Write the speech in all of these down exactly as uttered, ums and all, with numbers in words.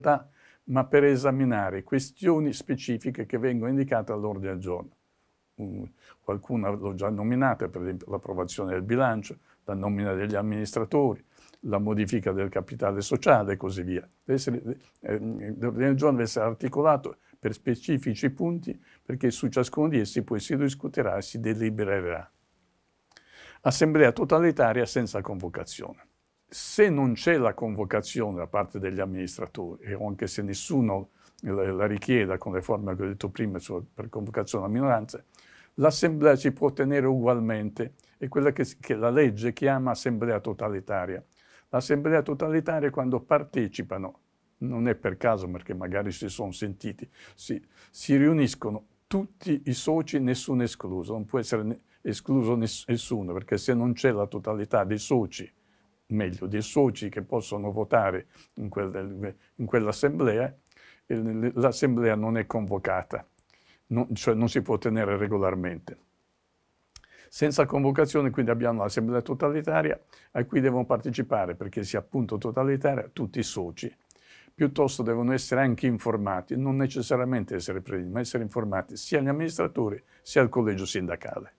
ma per esaminare questioni specifiche che vengono indicate all'ordine del giorno. Um, qualcuno l'ho già nominata, per esempio l'approvazione del bilancio, la nomina degli amministratori, la modifica del capitale sociale e così via. L'ordine eh, del giorno deve essere articolato per specifici punti, perché su ciascuno di essi poi si discuterà e si delibererà. Assemblea totalitaria senza convocazione. Se non c'è la convocazione da parte degli amministratori, e anche se nessuno la richieda con le forme che ho detto prima per convocazione della minoranza, l'assemblea si può tenere ugualmente, è quella che, che la legge chiama assemblea totalitaria. L'assemblea totalitaria è quando partecipano, non è per caso perché magari si sono sentiti, si, si riuniscono tutti i soci, nessuno escluso, non può essere escluso nessuno, perché se non c'è la totalità dei soci, meglio, dei soci che possono votare in, quel, in quell'assemblea, l'assemblea non è convocata, non, cioè non si può tenere regolarmente. Senza convocazione quindi abbiamo l'assemblea totalitaria a cui devono partecipare, perché sia appunto totalitaria, tutti i soci. Piuttosto devono essere anche informati, non necessariamente essere presenti, ma essere informati sia gli amministratori sia il collegio sindacale.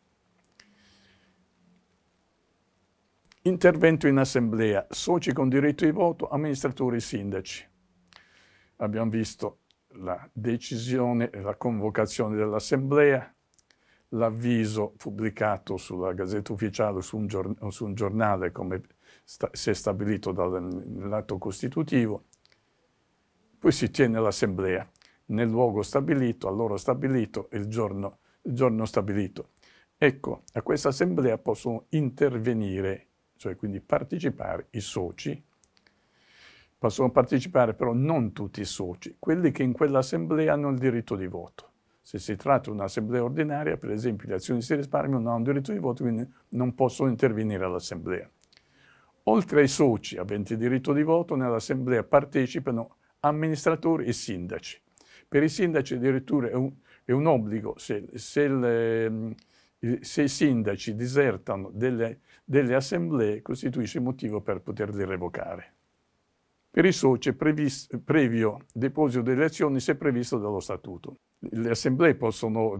Intervento in assemblea, soci con diritto di voto, amministratori e sindaci. Abbiamo visto la decisione e la convocazione dell'assemblea, l'avviso pubblicato sulla Gazzetta Ufficiale o su un, giorn- su un giornale come sta- si è stabilito dall'atto costitutivo, poi si tiene l'assemblea nel luogo stabilito, all'ora stabilito e il giorno, il giorno stabilito. Ecco, a questa assemblea possono intervenire, cioè quindi partecipare i soci, possono partecipare però non tutti i soci, quelli che in quell'assemblea hanno il diritto di voto. Se si tratta di un'assemblea ordinaria, per esempio gli azionisti di risparmio non hanno diritto di voto, quindi non possono intervenire all'assemblea. Oltre ai soci aventi diritto di voto, nell'assemblea partecipano amministratori e sindaci. Per i sindaci addirittura è un, è un obbligo, se, se, le, se i sindaci disertano delle, delle assemblee, costituisce motivo per poterli revocare. Per i soci è previsto, previo deposito delle azioni se previsto dallo statuto. Le assemblee possono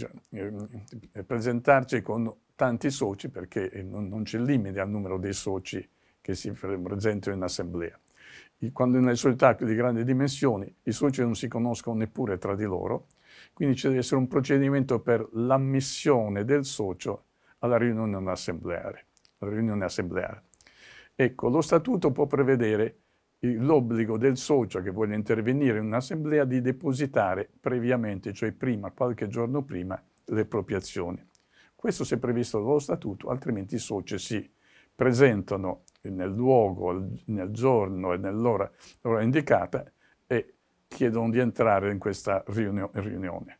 eh, presentarci con tanti soci perché non, non c'è limite al numero dei soci che si presentano in assemblea. Quando nelle società di grandi dimensioni i soci non si conoscono neppure tra di loro, quindi ci deve essere un procedimento per l'ammissione del socio alla riunione assembleare. Alla riunione assembleare. Ecco, lo statuto può prevedere l'obbligo del socio che vuole intervenire in un'assemblea di depositare previamente, cioè prima, qualche giorno prima, le proprie azioni. Questo se previsto dallo statuto, altrimenti i soci si presentano nel luogo, nel giorno e nell'ora indicata e chiedono di entrare in questa riunione.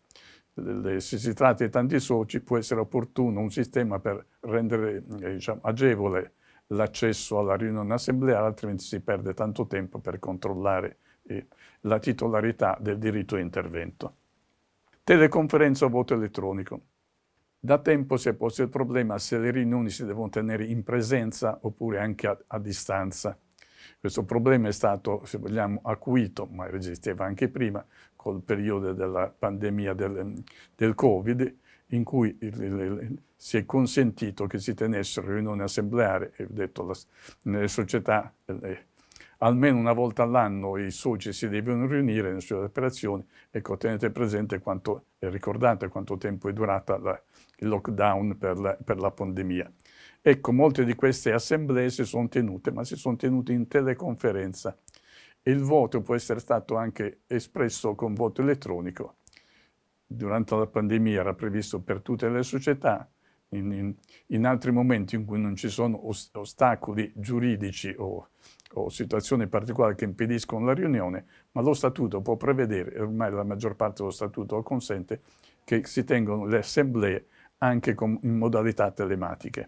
Se si tratta di tanti soci può essere opportuno un sistema per rendere eh, diciamo, agevole l'accesso alla riunione assembleare, altrimenti si perde tanto tempo per controllare eh, la titolarità del diritto di intervento. Teleconferenza o voto elettronico. Da tempo si è posto il problema se le riunioni si devono tenere in presenza oppure anche a, a distanza. Questo problema è stato, se vogliamo, acuito, ma esisteva anche prima, col periodo della pandemia del, del Covid, in cui il, il, si è consentito che si tenessero riunioni assembleari, e ho detto, la, nelle società eh, almeno una volta all'anno i soci si devono riunire nelle sue operazioni. Ecco, tenete presente quanto, e ricordate quanto tempo è durata la, il lockdown per la, per la pandemia. Ecco, molte di queste assemblee si sono tenute, ma si sono tenute in teleconferenza. Il voto può essere stato anche espresso con voto elettronico. Durante la pandemia era previsto per tutte le società, in, in, in altri momenti in cui non ci sono ost- ostacoli giuridici o, o situazioni particolari che impediscono la riunione, ma lo statuto può prevedere, e ormai la maggior parte dello statuto lo consente, che si tengono le assemblee anche con, in modalità telematiche.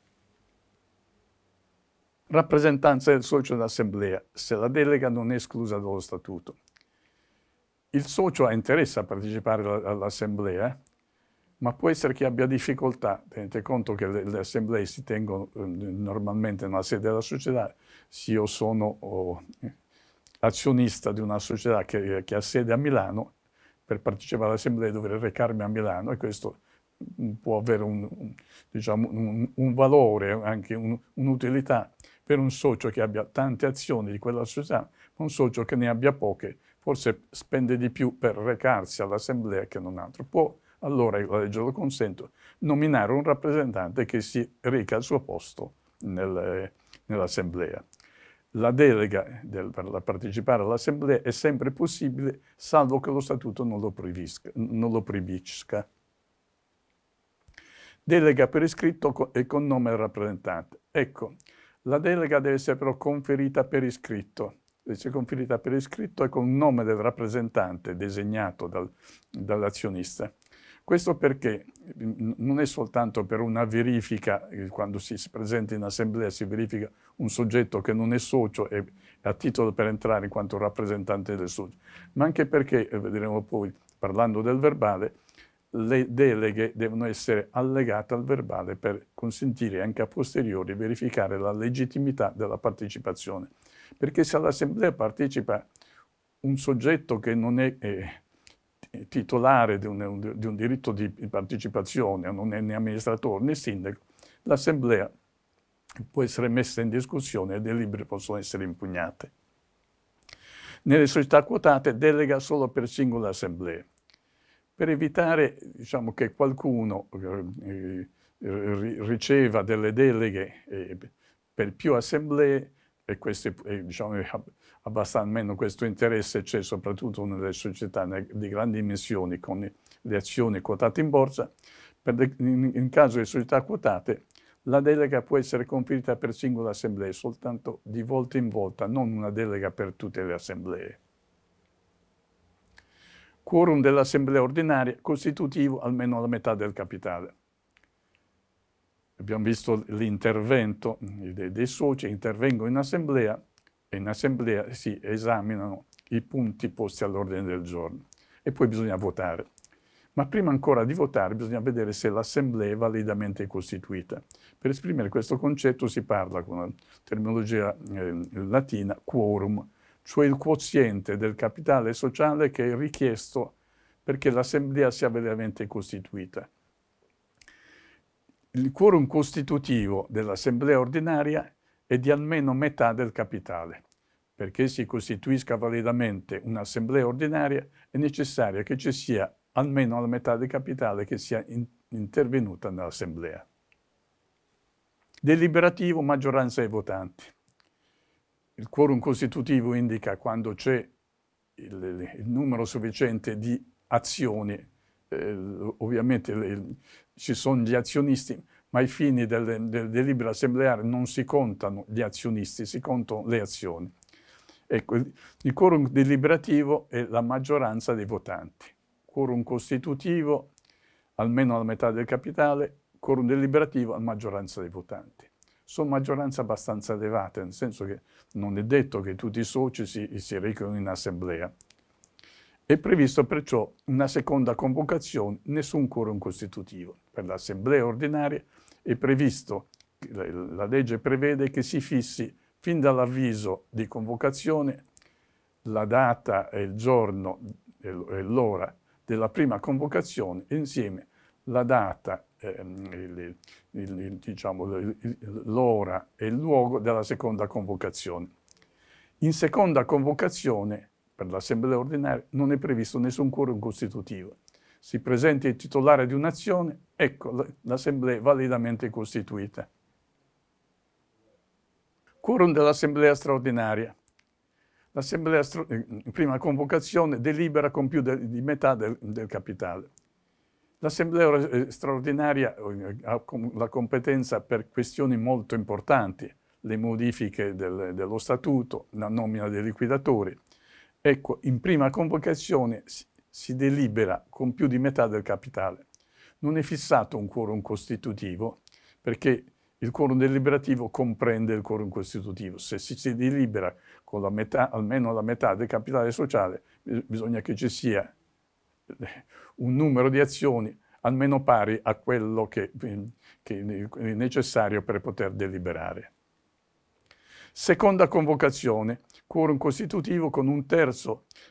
Rappresentanza del socio dell'assemblea, se la delega non è esclusa dallo statuto. Il socio ha interesse a partecipare all'assemblea, ma può essere che abbia difficoltà. Tenete conto che le, le assemblee si tengono eh, normalmente nella sede della società, se io sono oh, azionista di una società che, che ha sede a Milano, per partecipare all'assemblea dovrei recarmi a Milano, e questo può avere un, un, diciamo, un, un valore, anche un, un'utilità per un socio che abbia tante azioni di quella società, ma un socio che ne abbia poche forse spende di più per recarsi all'assemblea che non altro. Può allora, la legge lo consente, nominare un rappresentante che si reca al suo posto nel, nell'assemblea. La delega del, per partecipare all'assemblea è sempre possibile, salvo che lo statuto non lo proibisca. Non lo proibisca. Delega per iscritto e con nome del rappresentante. Ecco, la delega deve essere però conferita per iscritto. Deve essere conferita per iscritto e con il nome del rappresentante designato dal, dall'azionista. Questo perché non è soltanto per una verifica, quando si presenta in assemblea si verifica un soggetto che non è socio e ha titolo per entrare in quanto rappresentante del socio, ma anche perché, vedremo poi parlando del verbale, le deleghe devono essere allegate al verbale per consentire anche a posteriori verificare la legittimità della partecipazione. Perché se all'assemblea partecipa un soggetto che non è eh, titolare di un, di un diritto di partecipazione, non è né amministratore né sindaco, l'assemblea può essere messa in discussione e le delibere possono essere impugnate. Nelle società quotate delega solo per singole assemblee. Per evitare, diciamo, che qualcuno eh, riceva delle deleghe eh, per più assemblee, e questo eh, diciamo, abbastanza, almeno questo interesse c'è soprattutto nelle società di grandi dimensioni con le azioni quotate in borsa, per de, in, in caso di società quotate la delega può essere conferita per singole assemblee soltanto di volta in volta, non una delega per tutte le assemblee. Quorum dell'assemblea ordinaria costitutivo almeno la metà del capitale. Abbiamo visto l'intervento dei, dei soci, intervengono in assemblea e in assemblea si esaminano i punti posti all'ordine del giorno e poi bisogna votare. Ma prima ancora di votare bisogna vedere se l'assemblea è validamente costituita. Per esprimere questo concetto si parla con la terminologia eh, latina quorum, cioè il quoziente del capitale sociale che è richiesto perché l'assemblea sia veramente costituita. Il quorum costitutivo dell'assemblea ordinaria è di almeno metà del capitale. Perché si costituisca validamente un'assemblea ordinaria è necessario che ci sia almeno la metà del capitale che sia in, intervenuta nell'assemblea. Deliberativo, maggioranza dei votanti. Il quorum costitutivo indica quando c'è il, il numero sufficiente di azioni, eh, ovviamente le, ci sono gli azionisti, ma ai fini del, del delibero assembleare non si contano gli azionisti, si contano le azioni. Ecco, il, il quorum deliberativo è la maggioranza dei votanti. Quorum costitutivo, almeno la metà del capitale, quorum deliberativo, a maggioranza dei votanti. Sono maggioranze abbastanza elevate, nel senso che non è detto che tutti i soci si, si recano in assemblea. È previsto perciò una seconda convocazione, nessun quorum costitutivo. Per l'assemblea ordinaria è previsto, la legge prevede che si fissi fin dall'avviso di convocazione la data e il giorno e l'ora della prima convocazione, insieme la data, ehm, il, il, il, diciamo, l'ora e il luogo della seconda convocazione. In seconda convocazione, per l'assemblea ordinaria, non è previsto nessun quorum costitutivo. Si presenta il titolare di un'azione, ecco l'assemblea validamente costituita. Quorum dell'assemblea straordinaria. L'assemblea, in prima convocazione, delibera con più de, di metà del, del capitale. L'assemblea straordinaria ha la competenza per questioni molto importanti, le modifiche del, dello statuto, la nomina dei liquidatori. Ecco, in prima convocazione si, si delibera con più di metà del capitale. Non è fissato un quorum costitutivo, perché il quorum deliberativo comprende il quorum costitutivo. Se si, si delibera con la metà, almeno la metà del capitale sociale, bisogna che ci sia un numero di azioni almeno pari a quello che, che è necessario per poter deliberare. Seconda convocazione, quorum costitutivo con un terzo